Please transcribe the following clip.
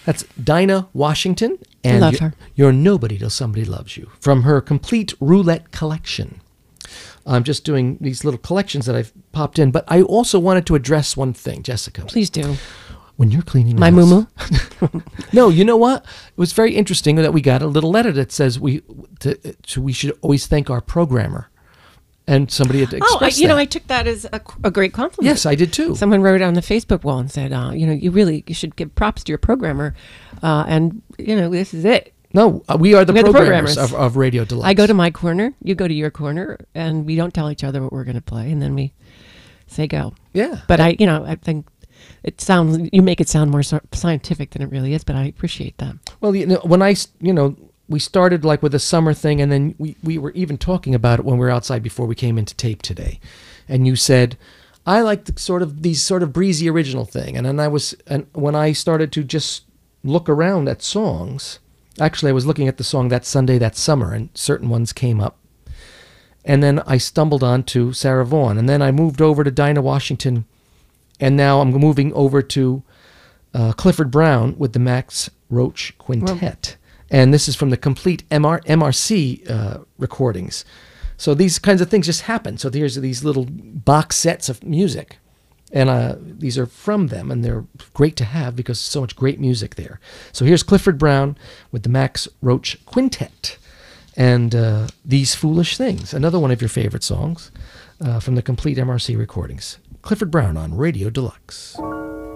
That's Dinah Washington. And Love her. You're Nobody Till Somebody Loves You, from her complete Roulette collection. I'm just doing these little collections that I've popped in, but I also wanted to address one thing, Jessica. Please do. When you're cleaning My the house- moo-moo? No, you know what? It was very interesting that we got a little letter that says we should always thank our programmer. And somebody had expressed that. I took that as a great compliment. Yes, I did too. Someone wrote on the Facebook wall and said, you should give props to your programmer. And this is it. No, we are the We're the programmers programmers. of Radio Deluxe. I go to my corner, you go to your corner, and we don't tell each other what we're going to play, and then we say go. Yeah. But I think you make it sound more scientific than it really is, but I appreciate that. Well, when we started like with a summer thing, and then we were even talking about it when we were outside before we came into tape today. And you said, I like these sort of breezy original thing. And then when I started to just look around at songs, actually I was looking at the song That Sunday, That Summer, and certain ones came up. And then I stumbled on to Sarah Vaughan, and then I moved over to Dinah Washington, and now I'm moving over to Clifford Brown with the Max Roach Quintet. And this is from the complete MRC recordings. So these kinds of things just happen. So there's these little box sets of music. And these are from them, and they're great to have because there's so much great music there. So here's Clifford Brown with the Max Roach Quintet. And These Foolish Things, another one of your favorite songs from the complete MRC recordings. Clifford Brown on Radio Deluxe.